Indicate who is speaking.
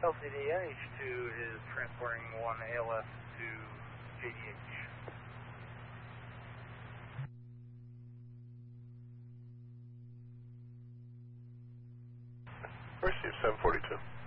Speaker 1: LCD NH2 is transporting 1 ALS to JDH.
Speaker 2: Received 742.